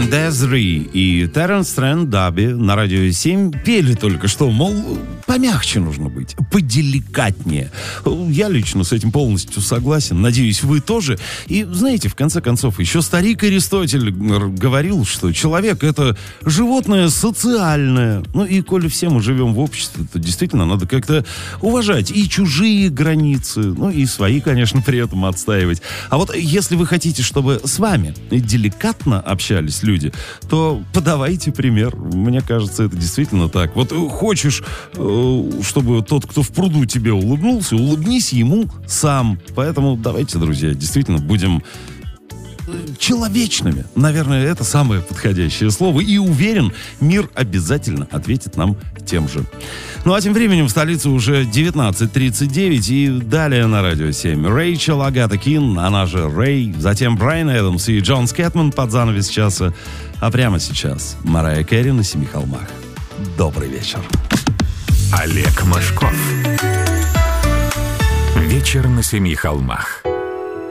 Дезри и Терренс Трент Даби на радио 7 пели только что, мол, помягче нужно быть, поделикатнее. Я лично с этим полностью согласен, надеюсь, вы тоже. И знаете, в конце концов, еще старик Аристотель говорил, что человек — это животное социальное. Ну и коли все мы живем в обществе, то действительно надо как-то уважать и чужие границы, ну и свои, конечно, при этом отстаивать. А вот если вы хотите, чтобы с вами деликатно общались люди, то подавайте пример. Мне кажется, это действительно так. Вот хочешь, чтобы тот, кто в пруду тебе улыбнулся, улыбнись ему сам. Поэтому давайте, друзья, действительно будем человечными. Наверное, это самое подходящее слово. И уверен, мир обязательно ответит нам тем же. Ну а тем временем в столице уже 19:39 и далее на радио 7. Рэйчел Агата Кин, она же Рэй, затем Брайан Эдамс и Джон Скэтман под занавес часа. А прямо сейчас Марайя Кэри на Семи холмах. Добрый вечер. Олег Мошков. Вечер на Семи холмах.